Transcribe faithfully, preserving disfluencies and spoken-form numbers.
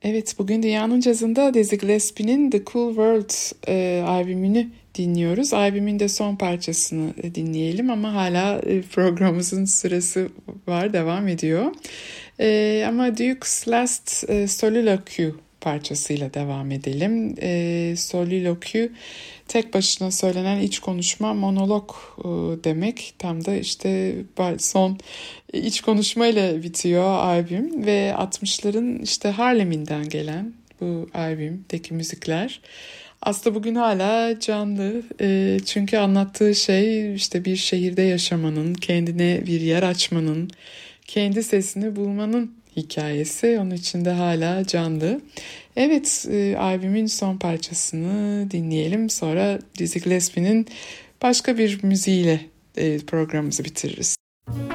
Evet, bugün Dünyanın Cazı'nda Dizzy Gillespie'nin The Cool World e, albümünü dinliyoruz. Albümün de son parçasını e, dinleyelim ama hala e, programımızın süresi var, devam ediyor. E, ama Duke's Last e, Soliloquy parçasıyla devam edelim. E, Soliloquy tek başına söylenen iç konuşma, monolog e, demek. Tam da işte son iç konuşmayla bitiyor albüm ve altmışların işte Harlem'inden gelen bu albümdeki müzikler aslında bugün hala canlı. E, çünkü anlattığı şey işte bir şehirde yaşamanın, kendine bir yer açmanın, kendi sesini bulmanın hikayesi. Onun içinde hala canlı. Evet, e, albümün son parçasını dinleyelim. Sonra Dizzy Gillespie'nin başka bir müziğiyle e, programımızı bitiririz.